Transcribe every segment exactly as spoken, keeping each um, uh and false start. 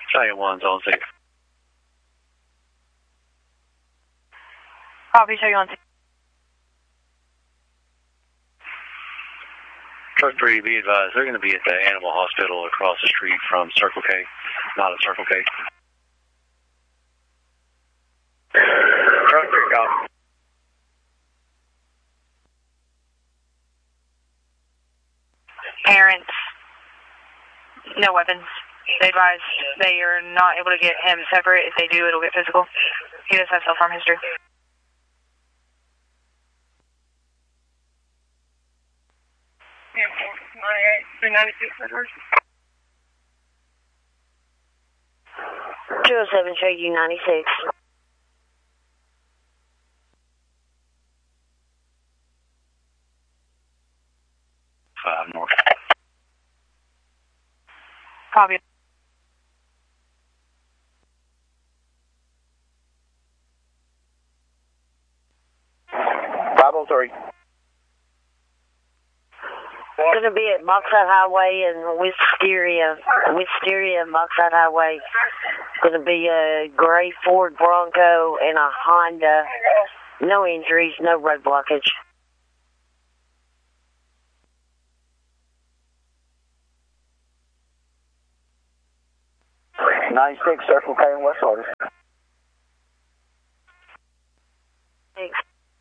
Giant one's on six. Copy, show you on six. Truck three, be advised, they're going to be at the animal hospital across the street from Circle K, not at Circle K. Truck three, copy. Parents, no weapons. They advise they are not able to get him separate. If they do, it'll get physical. He does have self-harm history. ninety-eight, three ninety-six, two oh seven, show you ninety-six. Five north. Copy. five oh three. Going to be at Mockside Highway and Wisteria, Wisteria and Mockside Highway. Going to be a gray Ford Bronco and a Honda. No injuries, no road blockage. ninety-six, Circle K in West Sardis. Thanks.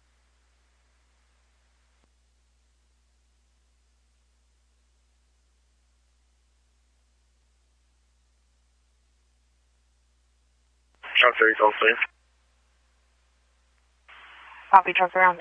Truck three, call clear. Copy, truck around.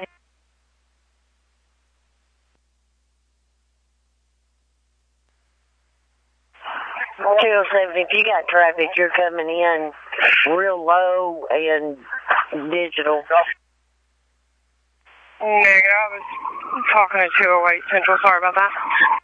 two oh seven, if you got traffic, you're coming in real low and digital. Negative, I was talking to two oh eight Central, sorry about that.